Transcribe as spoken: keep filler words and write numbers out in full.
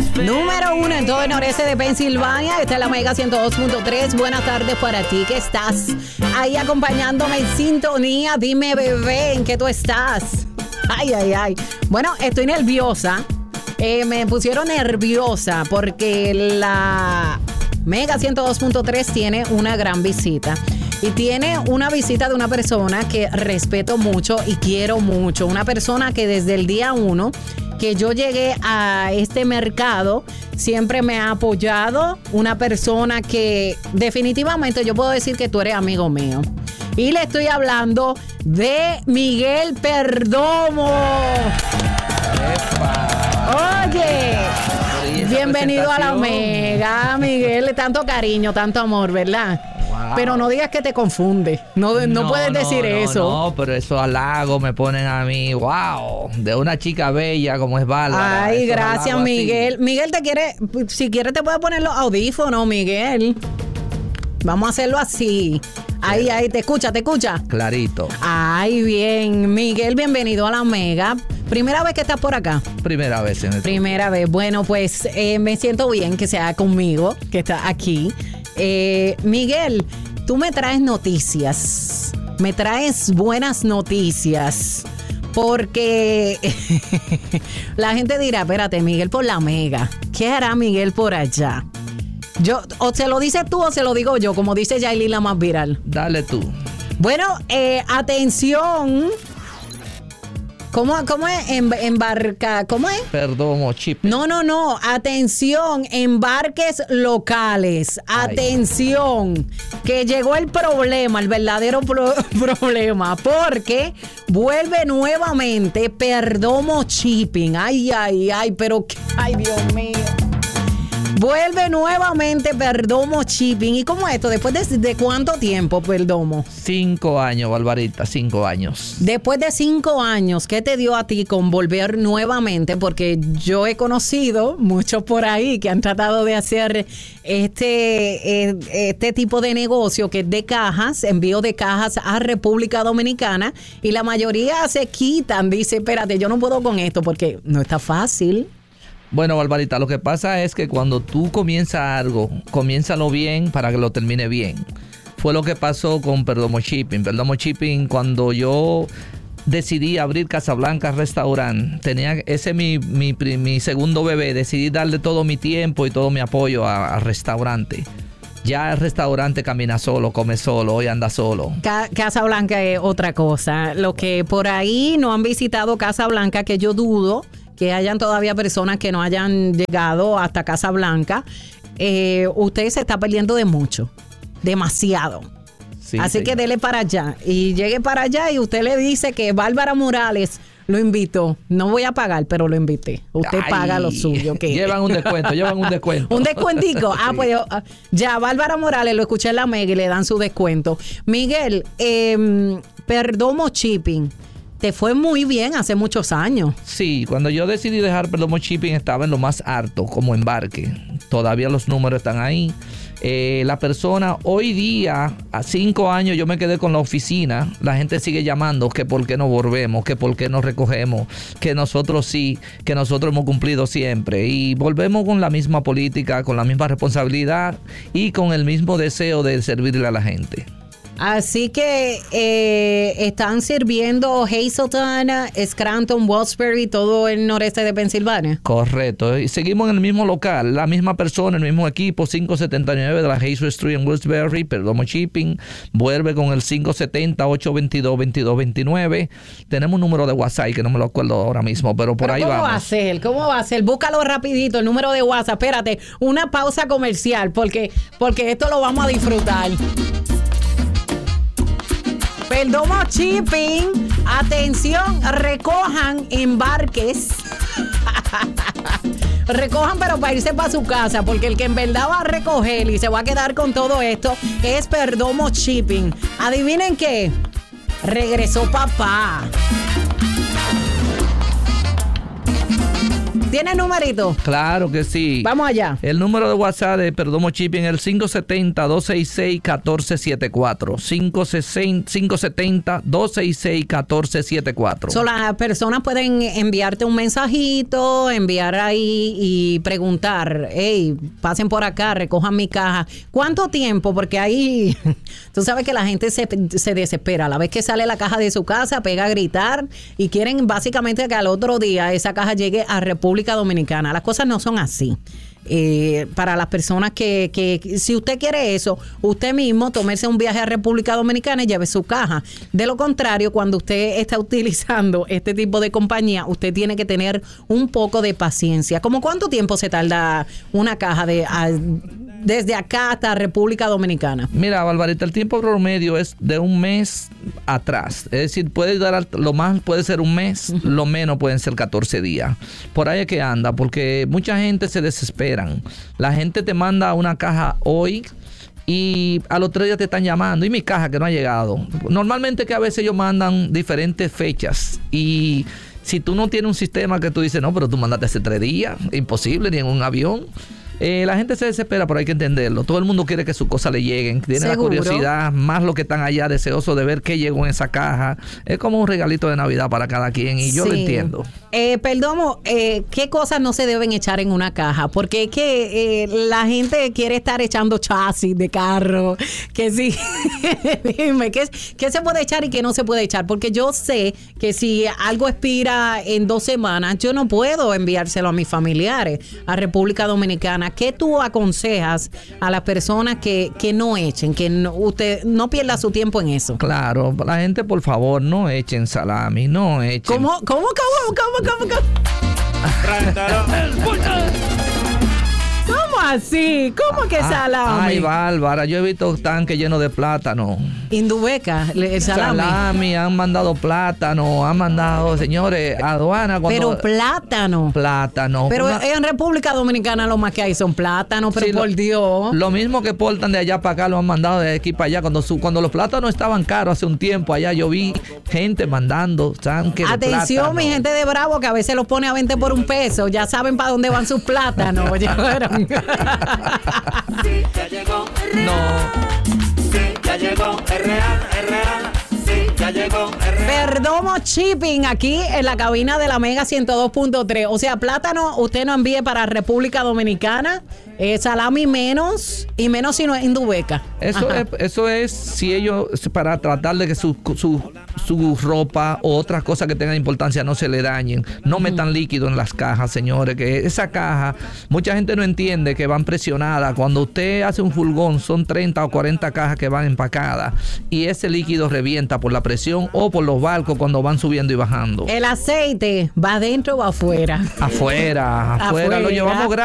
Número uno en todo el noreste de Pensilvania. Esta es la Mega ciento dos punto tres. Buenas tardes para ti que estás ahí acompañándome en sintonía. Dime, bebé, ¿en qué tú estás? Ay, ay, ay. Bueno, estoy nerviosa. Eh, me pusieron nerviosa porque la Mega ciento dos punto tres tiene una gran visita. Y tiene una visita de una persona que respeto mucho y quiero mucho. Una persona que desde el día uno que yo llegué a este mercado siempre me ha apoyado. Una persona que definitivamente yo puedo decir que tú eres amigo mío. Y le estoy hablando de Miguel Perdomo. ¡Epa! Oye, bienvenido a la Mega, Miguel. Tanto cariño, tanto amor, ¿verdad? Wow. Pero no digas que te confunde. No, no, no puedes no, decir no, eso. No, pero esos halagos me ponen a mí, wow, de una chica bella como es Bárbara. Ay, gracias, Miguel. Así. Miguel, te quiere, si quieres te puedo poner los audífonos, Miguel. Vamos a hacerlo así. Ahí, ahí, te escucha, te escucha. Clarito. Ay, bien. Miguel, bienvenido a la Mega. ¿Primera vez que estás por acá? Primera vez en el Primera vez. Bueno, pues eh, me siento bien que sea conmigo, que está aquí. Eh, Miguel, tú me traes noticias. Me traes buenas noticias. Porque la gente dirá, espérate, Miguel por la Mega. ¿Qué hará Miguel por allá? Yo, o se lo dices tú o se lo digo yo, como dice Yailin, la más viral. Dale tú. Bueno, eh, atención. ¿Cómo, cómo es? Em, embarca, ¿cómo es? Perdomo Shipping. No, no, no. Atención, embarques locales. Atención, Ay. que llegó el problema, el verdadero pro- problema, porque vuelve nuevamente Perdomo Shipping. Ay, ay, ay, pero, ay, Dios mío. Vuelve nuevamente Perdomo Shipping. ¿Y cómo es esto? ¿Después de, de cuánto tiempo, Perdomo? Cinco años, Barbarita, cinco años. Después de cinco años, ¿qué te dio a ti con volver nuevamente? Porque yo he conocido muchos por ahí que han tratado de hacer este, eh, este tipo de negocio que es de cajas, envío de cajas a República Dominicana, y la mayoría se quitan. Dice, espérate, yo no puedo con esto porque no está fácil. Bueno, Barbarita, lo que pasa es que cuando tú comienzas algo, comiénzalo bien para que lo termine bien. Fue lo que pasó con Perdomo Shipping. Perdomo Shipping, cuando yo decidí abrir Casablanca Restaurant, tenía ese mi, mi, mi segundo bebé, decidí darle todo mi tiempo y todo mi apoyo al restaurante. Ya el restaurante camina solo, come solo, hoy anda solo. Ca- Casablanca es otra cosa. Lo que por ahí no han visitado Casablanca, que yo dudo que hayan todavía personas que no hayan llegado hasta Casablanca, eh, usted se está perdiendo de mucho, demasiado. Sí, Así sí. que dele para allá y llegue para allá y usted le dice que Bárbara Morales lo invitó. No voy a pagar, pero lo invité. Usted Ay, paga lo suyo. ¿Qué? Llevan un descuento, llevan un descuento. Un descuentico. Ah, sí. pues ya Bárbara Morales lo escuché en la Mega y le dan su descuento. Miguel, eh, Perdomo Shipping. Te fue muy bien hace muchos años. Sí, cuando yo decidí dejar Perdomo Shipping estaba en lo más alto como embarque. Todavía los números están ahí. Eh, la persona, hoy día, a cinco años yo me quedé con la oficina. La gente sigue llamando que por qué no volvemos, que por qué no recogemos, que nosotros sí, que nosotros hemos cumplido siempre. Y volvemos con la misma política, con la misma responsabilidad y con el mismo deseo de servirle a la gente. Así que eh, están sirviendo Hazleton, Scranton, Wellsbury, todo el noreste de Pensilvania. Correcto. Y seguimos en el mismo local, la misma persona, el mismo equipo, cinco setenta y nueve de la Hazel Street en Wellsbury, Perdomo Shipping. Vuelve con el cinco setenta, ocho veintidós, veintidós veintinueve. Tenemos un número de WhatsApp que no me lo acuerdo ahora mismo, pero por pero ahí ¿cómo vamos. ¿Cómo va a ser? ¿Cómo va a ser? Búscalo rapidito, el número de WhatsApp. Espérate, una pausa comercial, porque, porque esto lo vamos a disfrutar. Perdomo Shipping, atención, recojan embarques. Recojan, pero para irse para su casa, porque el que en verdad va a recoger y se va a quedar con todo esto es Perdomo Shipping. ¿Adivinen qué? Regresó papá. ¿Tiene numerito? Claro que sí. Vamos allá. El número de WhatsApp de Perdomo Shipping es el cinco siete cero, dos seis seis, uno cuatro siete cuatro. cinco siete cero, dos seis seis, uno cuatro siete cuatro. So, las personas pueden enviarte un mensajito, enviar ahí y preguntar, hey, pasen por acá, recojan mi caja. ¿Cuánto tiempo? Porque ahí, tú sabes que la gente se, se desespera. A la vez que sale la caja de su casa, pega a gritar y quieren básicamente que al otro día esa caja llegue a República Dominicana. Las cosas no son así. Eh, para las personas que, que si usted quiere eso, usted mismo tómese un viaje a República Dominicana y lleve su caja. De lo contrario, cuando usted está utilizando este tipo de compañía, usted tiene que tener un poco de paciencia. ¿Cómo cuánto tiempo se tarda una caja de a, desde acá hasta República Dominicana? Mira, Barbarita, el tiempo promedio es de un mes atrás. Es decir, puede dar lo más puede ser un mes, uh-huh. Lo menos pueden ser catorce días. Por ahí es que anda, porque mucha gente se desespera. La gente te manda una caja hoy y al otro día te están llamando y mi caja que no ha llegado. Normalmente que a veces ellos mandan diferentes fechas y si tú no tienes un sistema que tú dices, no, pero tú mandaste hace tres días, imposible, ni en un avión. Eh, la gente se desespera, pero hay que entenderlo. Todo el mundo quiere que sus cosas le lleguen. Tiene la curiosidad, más los que están allá deseosos de ver qué llegó en esa caja. Es como un regalito de Navidad para cada quien y yo sí lo entiendo. Eh, Perdomo, eh, ¿qué cosas no se deben echar en una caja? Porque es que eh, la gente quiere estar echando chasis de carro. Que sí, dime, ¿qué, ¿qué se puede echar y qué no se puede echar? Porque yo sé que si algo expira en dos semanas, yo no puedo enviárselo a mis familiares a República Dominicana. ¿Qué tú aconsejas a las personas que, que no echen, que no, usted no pierda su tiempo en eso? Claro, la gente, por favor, no echen salami, no echen. ¿Cómo, cómo, cómo, cómo, cómo, cómo? ¿Cómo así? ¿Cómo que salami? Ay, Bárbara, yo he visto tanques llenos de plátano. Indubeca, el salami. Salami, han mandado plátano, han mandado, señores, aduana. Cuando, pero plátano. Plátano. Pero una, en República Dominicana lo más que hay son plátanos, pero sí, por lo, Dios. Lo mismo que portan de allá para acá lo han mandado de aquí para allá. Cuando, su, cuando los plátanos estaban caros hace un tiempo allá, yo vi gente mandando tanques de plátano. Atención, mi gente de Bravo, que a veces los pone a veinte por un peso. Ya saben para dónde van sus plátanos. Sí, ya llegó. No. Sí, ya llegó. Es real, es real. Sí, ya llegó. Es real. Perdomo Shipping aquí en la cabina de la Mega ciento dos punto tres. O sea, plátano usted no envíe para República Dominicana. Eh, salami menos y menos si no es Indubeca. Eso es, eso es si ellos, para tratar de que su, su, su ropa o otras cosas que tengan importancia no se le dañen. No uh-huh. metan líquido en las cajas, señores, que esa caja, mucha gente no entiende que van presionadas. Cuando usted hace un furgón, son treinta o cuarenta cajas que van empacadas y ese líquido revienta por la presión o por los barcos cuando van subiendo y bajando. ¿El aceite va adentro o afuera? Afuera, afuera, afuera. Lo llevamos gratis.